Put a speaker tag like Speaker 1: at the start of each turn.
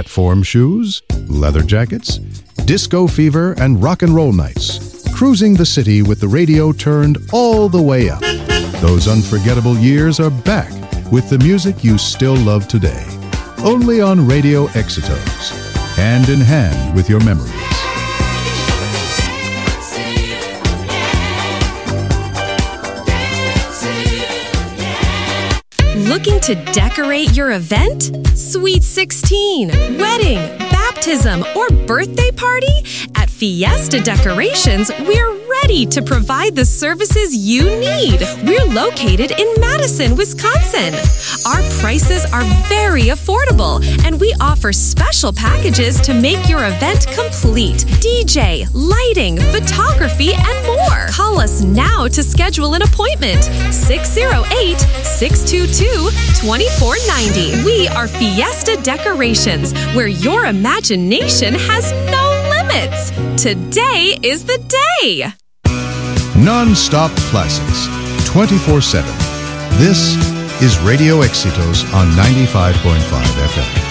Speaker 1: platform shoes, leather jackets, disco fever, and rock and roll nights. Cruising the city with the radio turned all the way up. Those unforgettable years are back with the music you still love today. Only on Radio Exitos, hand in hand with your memories.
Speaker 2: Looking to decorate your event? Sweet 16, wedding, baptism, or birthday party? At Fiesta Decorations, we're ready to provide the services you need. We're located in Madison, Wisconsin. Our prices are very affordable, and we offer special packages to make your event complete. DJ, lighting, photography, and more. Call us now to schedule an appointment. 608-622-2490. We are Fiesta Decorations, where your imagination has no limits. Today is the day.
Speaker 1: Non-stop classics, 24/7. This is Radio Exitos on 95.5 FM.